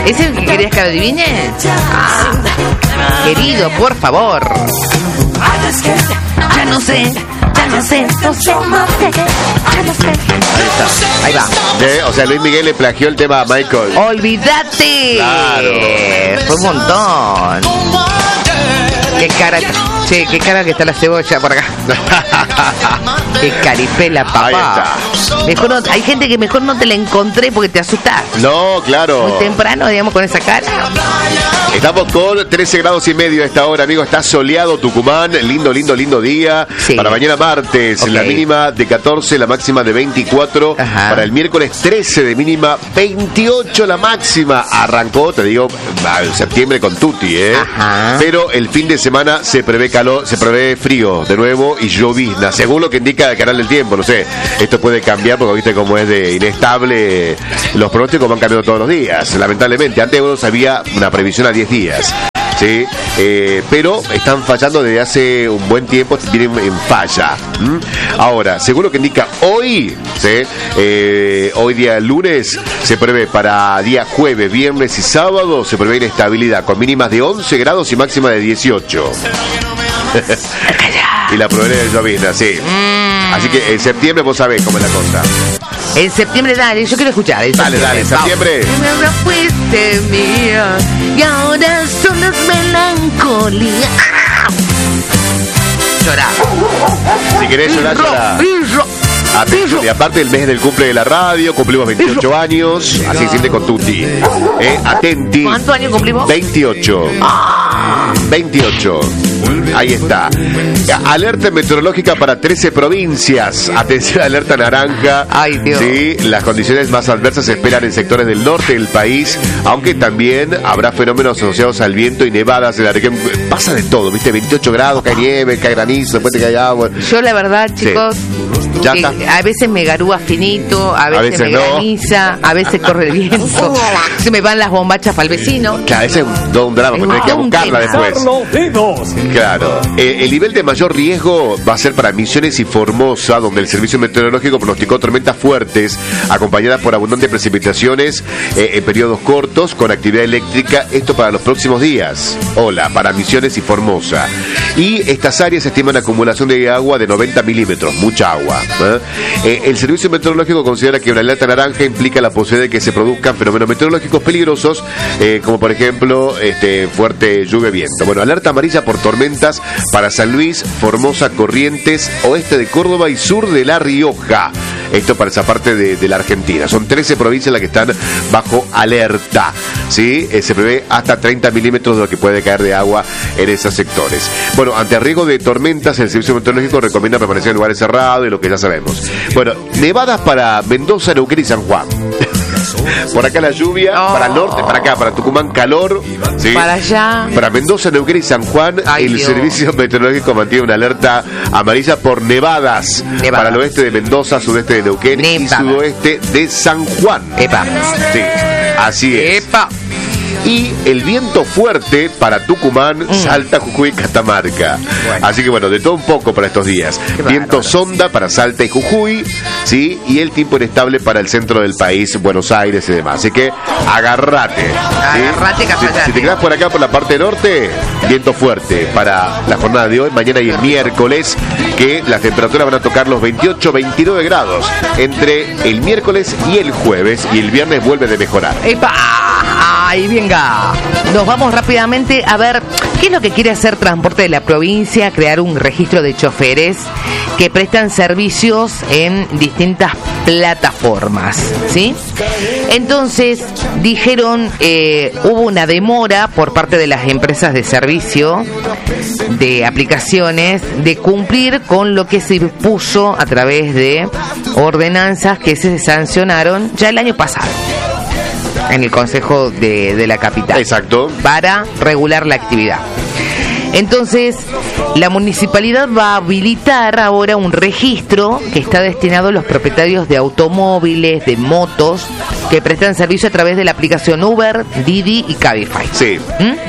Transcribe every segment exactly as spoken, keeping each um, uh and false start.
¿Es el que querías que adivine? Ah, querido, por favor. Ya no sé, ya no sé, no sé, no sé, ya no sé. Ahí está. Ahí va. ¿Eh? O sea, Luis Miguel le plagió el tema a Michael. ¡Olvídate! Claro. Fue un montón. Qué cara, che, qué cara que está la cebolla por acá. Qué caripela, papá. Ahí está. Mejor no, hay gente que mejor no te la encontré porque te asustás. No, claro. Muy temprano, digamos, con esa cara. Estamos con trece grados y medio a esta hora, amigo. Está soleado Tucumán. Lindo, lindo, lindo día. Sí. Para mañana martes, Okay. la mínima de catorce, la máxima de veinticuatro. Ajá. Para el miércoles trece de mínima, veintiocho la máxima. Arrancó, te digo, en septiembre con tutti, ¿eh? Ajá. Pero el fin de semana se prevé calor, se prevé frío de nuevo y llovizna, según lo que indica el canal del tiempo. No sé, esto puede cambiar porque viste cómo es de inestable. Los pronósticos van cambiando todos los días, lamentablemente. Antes uno sabía una previsión a diez días. Sí, eh, pero están fallando desde hace un buen tiempo, vienen en falla. ¿Mm? Ahora, según lo que indica hoy, ¿sí? eh, hoy día lunes, se prevé para día jueves, viernes y sábado, se prevé inestabilidad con mínimas de once grados y máxima de dieciocho. Y la probabilidad de llovizna, sí. Mm. Así que en septiembre vos sabés cómo es la cosa. En septiembre, dale, yo quiero escuchar. En Dale, dale, en septiembre. Primero fuiste mía y ahora solo es melancolía. Llorar. Si querés llorar, llorar. Atención, y aparte el mes del cumple de la radio, cumplimos veintiocho años, así se siente con Tutti. Eh, atenti. ¿Cuántos años cumplimos? veintiocho. veintiocho. Ahí está. Alerta meteorológica para trece provincias. Atención, alerta naranja. Ay, Dios. Sí, las condiciones más adversas se esperan en sectores del norte del país, aunque también habrá fenómenos asociados al viento y nevadas en la región. Pasa de todo, ¿viste? veintiocho grados, cae nieve, cae granizo, después te cae agua. Yo la verdad, chicos, Ya que está. a veces me garúa finito, a veces, veces me no. graniza, a veces corre el viento, se me van las bombachas para el vecino. Claro, ese es un, todo un drama, porque tenés que todo un buscarla tema. después. Claro. Eh, el nivel de mayor riesgo va a ser para Misiones y Formosa, donde el Servicio Meteorológico pronosticó tormentas fuertes, acompañadas por abundantes precipitaciones eh, en periodos cortos, con actividad eléctrica, esto para los próximos días. Hola, para Misiones y Formosa. Y estas áreas estiman acumulación de agua de noventa milímetros, mucha agua. ¿eh? Eh, el Servicio Meteorológico considera que una alerta naranja implica la posibilidad de que se produzcan fenómenos meteorológicos peligrosos, eh, como por ejemplo este fuerte lluvia y viento. Bueno, alerta amarilla por tormentas para San Luis, Formosa, Corrientes, oeste de Córdoba y sur de La Rioja. Esto para esa parte de, de la Argentina. Son trece provincias las que están bajo alerta. ¿Sí? Eh, se prevé hasta treinta milímetros de lo que puede caer de agua en esos sectores. Bueno, ante riesgo de tormentas, el Servicio Meteorológico recomienda permanecer en lugares cerrados y lo que ya sabemos. Bueno, nevadas para Mendoza, Neuquén y San Juan. Por acá la lluvia, Oh. para el norte, para acá, para Tucumán calor, ¿sí? Para allá. Para Mendoza, Neuquén y San Juan, Ay, el Dios. Servicio Meteorológico mantiene una alerta amarilla por nevadas, Nevadas. para el oeste de Mendoza, sudeste de Neuquén Nevadas. y sudoeste de San Juan. Epa. Sí, así es. Epa. Y el viento fuerte para Tucumán, Mm. Salta, Jujuy y Catamarca. Bueno. Así que bueno, de todo un poco para estos días. Qué Viento bárbaro. sonda para Salta y Jujuy, ¿sí? Y el tiempo inestable para el centro del país, Buenos Aires y demás. Así que agarrate. ¿sí? Agarrate, Si, cafayate. si te quedas por acá, por la parte norte, viento fuerte para la jornada de hoy, mañana y el miércoles, que las temperaturas van a tocar los veintiocho, veintinueve grados entre el miércoles y el jueves, y el viernes vuelve de mejorar. Epa. Ay, venga. Nos vamos rápidamente a ver qué es lo que quiere hacer Transporte de la provincia, crear un registro de choferes que prestan servicios en distintas plataformas, ¿sí? Entonces, dijeron, eh, hubo una demora por parte de las empresas de servicio de aplicaciones de cumplir con lo que se impuso a través de ordenanzas que se sancionaron ya el año pasado en el Consejo de, de la Capital. Exacto. Para regular la actividad. Entonces, la municipalidad va a habilitar ahora un registro que está destinado a los propietarios de automóviles, de motos, que prestan servicio a través de la aplicación Uber, Didi y Cabify. Sí.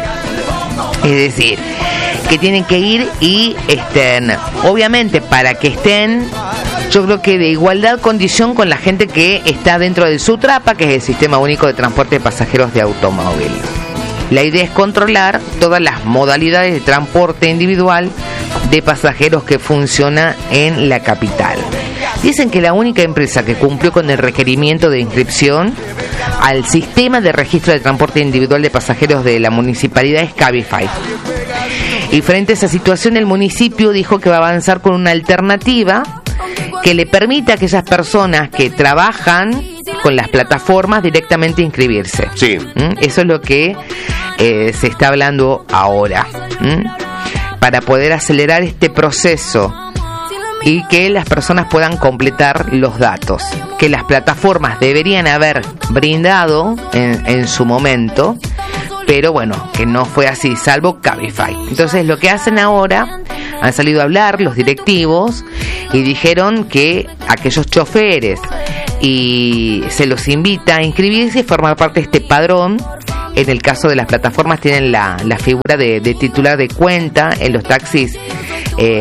¿Mm? Es decir, que tienen que ir y estén, obviamente, para que estén yo creo que de igualdad condición con la gente que está dentro del SUTRAPA, que es el Sistema Único de Transporte de Pasajeros de Automóvil. La idea es controlar todas las modalidades de transporte individual de pasajeros que funciona en la capital. Dicen que la única empresa que cumplió con el requerimiento de inscripción al sistema de registro de transporte individual de pasajeros de la municipalidad es Cabify. Y frente a esa situación, el municipio dijo que va a avanzar con una alternativa que le permita a aquellas personas que trabajan con las plataformas directamente inscribirse. Sí. ¿Mm? Eso es lo que eh, se está hablando ahora. ¿Mm? Para poder acelerar este proceso y que las personas puedan completar los datos que las plataformas deberían haber brindado en, en su momento, pero bueno, que no fue así, salvo Cabify. Entonces lo que hacen ahora, han salido a hablar los directivos y dijeron que aquellos choferes y se los invita a inscribirse y formar parte de este padrón. En el caso de las plataformas tienen la, la figura de, de titular de cuenta, en los taxis eh,